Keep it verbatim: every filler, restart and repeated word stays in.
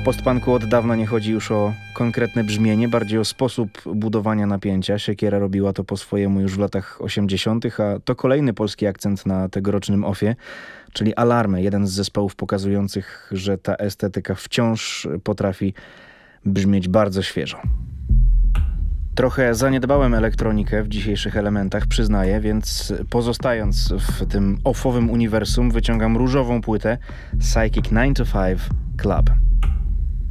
postpunku od dawna nie chodzi już o konkretne brzmienie, bardziej o sposób budowania napięcia. Siekiera robiła to po swojemu już w latach osiemdziesiątych, a to kolejny polski akcent na tegorocznym ofie, czyli Alarmy, jeden z zespołów pokazujących, że ta estetyka wciąż potrafi brzmieć bardzo świeżo. Trochę zaniedbałem elektronikę w dzisiejszych elementach, przyznaję, więc pozostając w tym offowym uniwersum wyciągam różową płytę Psychic nine to five Club.